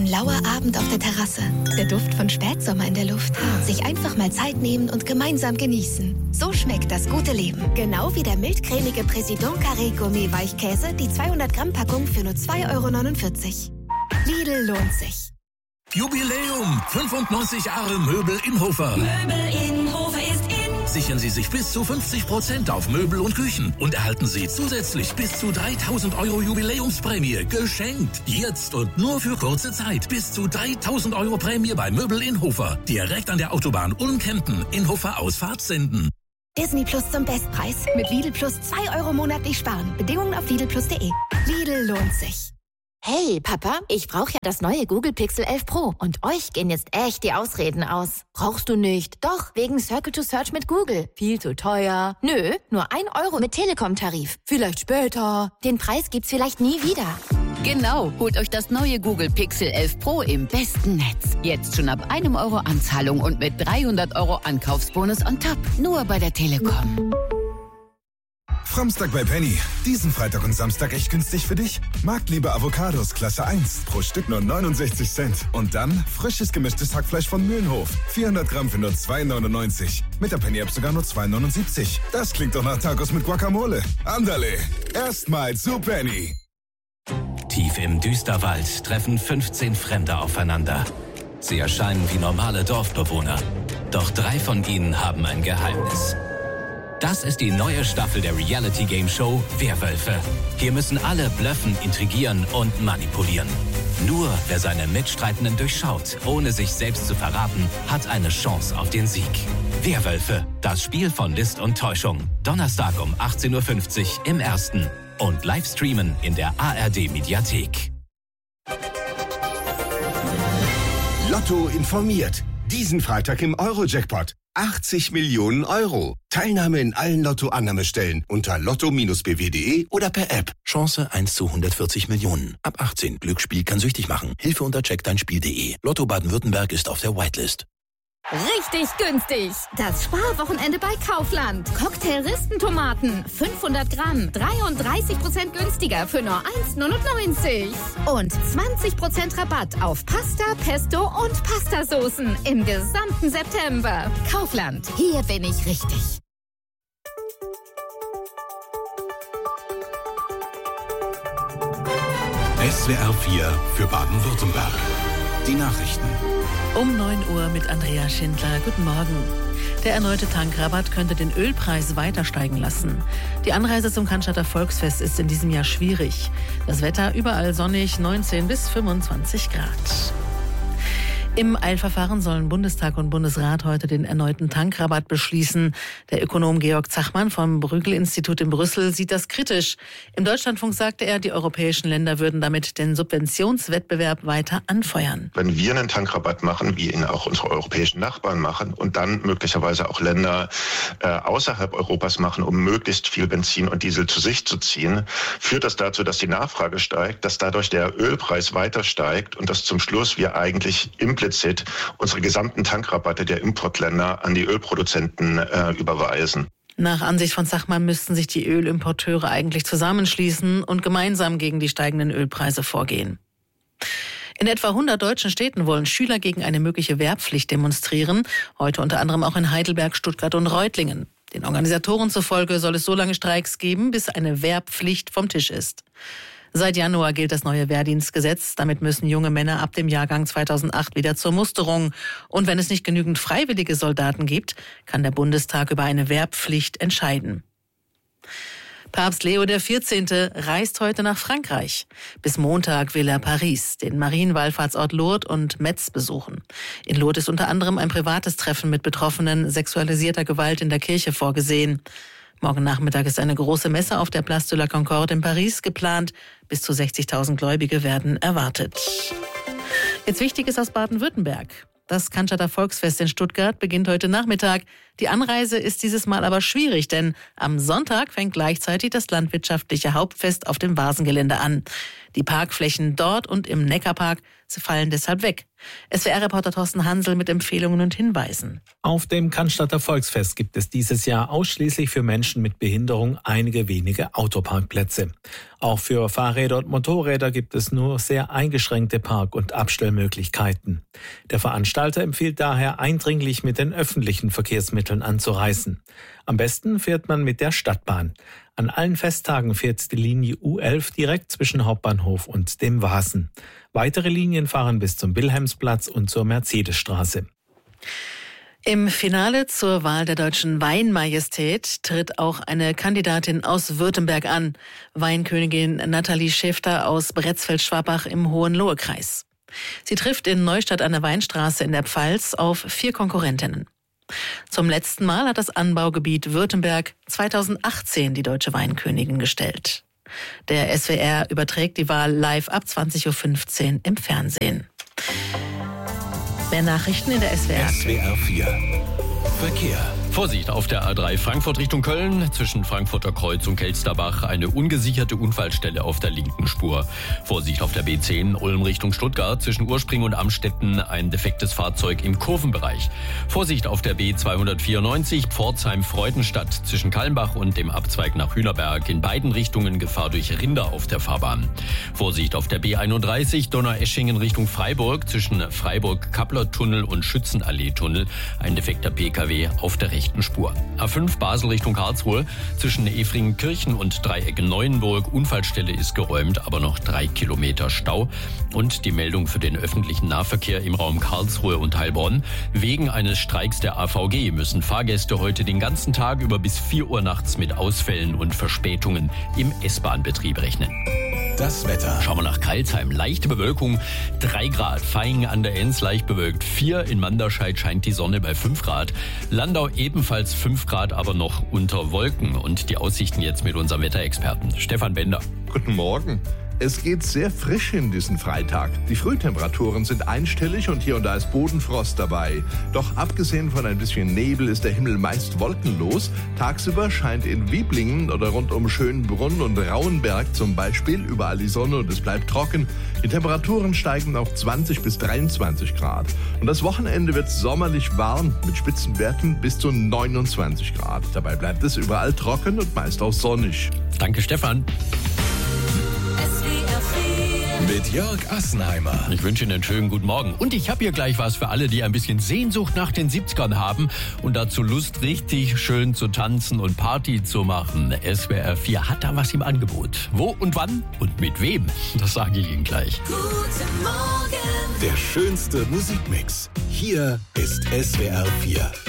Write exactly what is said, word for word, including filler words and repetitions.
lauer Abend auf der Terrasse, der Duft von Spätsommer in der Luft. Sich einfach mal Zeit nehmen und gemeinsam genießen. So schmeckt das gute Leben. Genau wie der mildcremige Président Carré Gourmet Weichkäse, die zweihundert Gramm Packung für nur zwei Euro neunundvierzig. Lidl lohnt sich. Jubiläum! fünfundneunzig Jahre Möbel Inhofer. Möbel Inhofer ist in. Sichern Sie sich bis zu fünfzig Prozent auf Möbel und Küchen und erhalten Sie zusätzlich bis zu dreitausend Euro Jubiläumsprämie geschenkt. Jetzt und nur für kurze Zeit. Bis zu dreitausend Euro Prämie bei Möbel Inhofer. Direkt an der Autobahn Ulm-Kempten. Inhofer Ausfahrt senden. Disney Plus zum Bestpreis. Mit Lidl Plus zwei Euro monatlich sparen. Bedingungen auf lidl plus punkt de. Lidl lohnt sich. Hey, Papa, ich brauche ja das neue Google Pixel elf Pro. Und euch gehen jetzt echt die Ausreden aus. Brauchst du nicht? Doch, wegen Circle to Search mit Google. Viel zu teuer. Nö, nur ein Euro mit Telekom-Tarif. Vielleicht später. Den Preis gibt's vielleicht nie wieder. Genau, holt euch das neue Google Pixel elf Pro im besten Netz. Jetzt schon ab einem Euro Anzahlung und mit dreihundert Euro Ankaufsbonus on top. Nur bei der Telekom. Framstag bei Penny. Diesen Freitag und Samstag echt günstig für dich. Marktliebe Avocados Klasse eins. Pro Stück nur neunundsechzig Cent. Und dann frisches gemischtes Hackfleisch von Mühlenhof. vierhundert Gramm für nur zwei neunundneunzig. Mit der Penny-App sogar nur zwei neunundsiebzig. Das klingt doch nach Tacos mit Guacamole. Andale. Erstmal zu Penny. Tief im Düsterwald treffen fünfzehn Fremde aufeinander. Sie erscheinen wie normale Dorfbewohner. Doch drei von ihnen haben ein Geheimnis. Das ist die neue Staffel der Reality-Game-Show Werwölfe. Hier müssen alle blöffen, intrigieren und manipulieren. Nur wer seine Mitstreitenden durchschaut, ohne sich selbst zu verraten, hat eine Chance auf den Sieg. Werwölfe, das Spiel von List und Täuschung. Donnerstag um achtzehn Uhr fünfzig im Ersten. Und live streamen in der A R D-Mediathek. Lotto informiert. Diesen Freitag im Euro-Jackpot. achtzig Millionen Euro. Teilnahme in allen Lotto-Annahmestellen unter lotto Bindestrich b w punkt de oder per App. Chance eins zu hundertvierzig Millionen. Ab achtzehn. Glücksspiel kann süchtig machen. Hilfe unter check dein Spiel punkt de. Lotto Baden-Württemberg ist auf der Whitelist. Richtig günstig. Das Sparwochenende bei Kaufland. Cocktail-Rispentomaten. fünfhundert Gramm. dreiunddreißig Prozent günstiger für nur eins neunundneunzig. Und zwanzig Prozent Rabatt auf Pasta, Pesto und Pastasoßen im gesamten September. Kaufland. Hier bin ich richtig. S W R vier für Baden-Württemberg. Die Nachrichten. Um neun Uhr mit Andrea Schindler. Guten Morgen. Der erneute Tankrabatt könnte den Ölpreis weiter steigen lassen. Die Anreise zum Cannstatter Volksfest ist in diesem Jahr schwierig. Das Wetter überall sonnig, neunzehn bis fünfundzwanzig Grad. Im Eilverfahren sollen Bundestag und Bundesrat heute den erneuten Tankrabatt beschließen. Der Ökonom Georg Zachmann vom Bruegel-Institut in Brüssel sieht das kritisch. Im Deutschlandfunk sagte er, die europäischen Länder würden damit den Subventionswettbewerb weiter anfeuern. Wenn wir einen Tankrabatt machen, wie ihn auch unsere europäischen Nachbarn machen und dann möglicherweise auch Länder äh, außerhalb Europas machen, um möglichst viel Benzin und Diesel zu sich zu ziehen, führt das dazu, dass die Nachfrage steigt, dass dadurch der Ölpreis weiter steigt und dass zum Schluss wir eigentlich implizit unsere gesamten Tankrabatte der Importländer an die Ölproduzenten äh, überweisen. Nach Ansicht von Zachmann müssten sich die Ölimporteure eigentlich zusammenschließen und gemeinsam gegen die steigenden Ölpreise vorgehen. In etwa hundert deutschen Städten wollen Schüler gegen eine mögliche Wehrpflicht demonstrieren. Heute unter anderem auch in Heidelberg, Stuttgart und Reutlingen. Den Organisatoren zufolge soll es so lange Streiks geben, bis eine Wehrpflicht vom Tisch ist. Seit Januar gilt das neue Wehrdienstgesetz. Damit müssen junge Männer ab dem Jahrgang zweitausendacht wieder zur Musterung. Und wenn es nicht genügend freiwillige Soldaten gibt, kann der Bundestag über eine Wehrpflicht entscheiden. Papst Leo der vierzehnte reist heute nach Frankreich. Bis Montag will er Paris, den Marienwallfahrtsort Lourdes und Metz besuchen. In Lourdes ist unter anderem ein privates Treffen mit Betroffenen sexualisierter Gewalt in der Kirche vorgesehen. Morgen Nachmittag ist eine große Messe auf der Place de la Concorde in Paris geplant. Bis zu sechzigtausend Gläubige werden erwartet. Jetzt Wichtiges aus Baden-Württemberg. Das Cannstatter Volksfest in Stuttgart beginnt heute Nachmittag. Die Anreise ist dieses Mal aber schwierig, denn am Sonntag fängt gleichzeitig das landwirtschaftliche Hauptfest auf dem Vasengelände an. Die Parkflächen dort und im Neckarpark sie fallen deshalb weg. S W R-Reporter Thorsten Hansel mit Empfehlungen und Hinweisen. Auf dem Cannstatter Volksfest gibt es dieses Jahr ausschließlich für Menschen mit Behinderung einige wenige Autoparkplätze. Auch für Fahrräder und Motorräder gibt es nur sehr eingeschränkte Park- und Abstellmöglichkeiten. Der Veranstalter empfiehlt daher eindringlich, mit den öffentlichen Verkehrsmitteln anzureisen. Am besten fährt man mit der Stadtbahn. An allen Festtagen fährt die Linie U elf direkt zwischen Hauptbahnhof und dem Wasen. Weitere Linien fahren bis zum Wilhelmsplatz und zur Mercedesstraße. Im Finale zur Wahl der deutschen Weinmajestät tritt auch eine Kandidatin aus Württemberg an, Weinkönigin Nathalie Schäfter aus Bretzfeld-Schwabach im Hohenlohe-Kreis. Sie trifft in Neustadt an der Weinstraße in der Pfalz auf vier Konkurrentinnen. Zum letzten Mal hat das Anbaugebiet Württemberg zweitausendachtzehn die deutsche Weinkönigin gestellt. Der S W R überträgt die Wahl live ab zwanzig Uhr fünfzehn im Fernsehen. Mehr Nachrichten in der S W R. S W R vier. Verkehr. Vorsicht auf der A drei Frankfurt Richtung Köln. Zwischen Frankfurter Kreuz und Kelsterbach eine ungesicherte Unfallstelle auf der linken Spur. Vorsicht auf der B zehn Ulm Richtung Stuttgart. Zwischen Urspring und Amstetten ein defektes Fahrzeug im Kurvenbereich. Vorsicht auf der B zweihundertvierundneunzig Pforzheim-Freudenstadt. Zwischen Kallenbach und dem Abzweig nach Hühnerberg. In beiden Richtungen Gefahr durch Rinder auf der Fahrbahn. Vorsicht auf der B einunddreißig Donaueschingen Richtung Freiburg. Zwischen Freiburg-Kappler-Tunnel und Schützenallee-Tunnel ein defekter P K W auf der rechten Spur. A fünf Basel Richtung Karlsruhe. Zwischen Efringkirchen und Dreieck-Neuenburg. Unfallstelle ist geräumt, aber noch drei Kilometer Stau. Und die Meldung für den öffentlichen Nahverkehr im Raum Karlsruhe und Heilbronn. Wegen eines Streiks der A V G müssen Fahrgäste heute den ganzen Tag über bis vier Uhr nachts mit Ausfällen und Verspätungen im S-Bahn-Betrieb rechnen. Das Wetter. Schauen wir nach Crailsheim. Leichte Bewölkung, drei Grad. Vaihingen an der Enns leicht bewölkt, vier. In Manderscheid scheint die Sonne bei fünf Grad. Landau ebenfalls fünf Grad, aber noch unter Wolken. Und die Aussichten jetzt mit unserem Wetterexperten Stefan Bender. Guten Morgen. Es geht sehr frisch in diesen Freitag. Die Frühtemperaturen sind einstellig und hier und da ist Bodenfrost dabei. Doch abgesehen von ein bisschen Nebel ist der Himmel meist wolkenlos. Tagsüber scheint in Wieblingen oder rund um Schönbrunn und Rauenberg zum Beispiel überall die Sonne und es bleibt trocken. Die Temperaturen steigen auf zwanzig bis dreiundzwanzig Grad. Und das Wochenende wird sommerlich warm mit Spitzenwerten bis zu neunundzwanzig Grad. Dabei bleibt es überall trocken und meist auch sonnig. Danke, Stefan. Mit Jörg Assenheimer. Ich wünsche Ihnen einen schönen guten Morgen. Und ich habe hier gleich was für alle, die ein bisschen Sehnsucht nach den siebzigern haben und dazu Lust, richtig schön zu tanzen und Party zu machen. S W R vier hat da was im Angebot. Wo und wann und mit wem? Das sage ich Ihnen gleich. Guten Morgen. Der schönste Musikmix. Hier ist S W R vier.